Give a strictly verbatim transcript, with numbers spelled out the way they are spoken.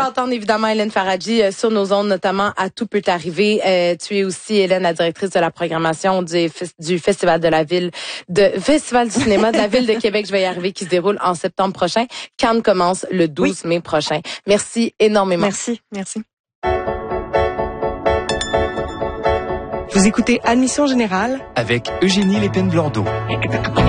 entendre évidemment Hélène Faradji euh, sur nos ondes, notamment à Tout peut arriver. Euh, tu es aussi, Hélène, la directrice de la programmation du, du Festival de la ville, de Festival du cinéma de la ville de Québec. Je vais y arriver, qui se déroule en septembre prochain. Cannes commence le douze mai prochain. Merci énormément. Merci, merci. Vous écoutez Admission Générale avec Eugénie Lépine-Blondeau.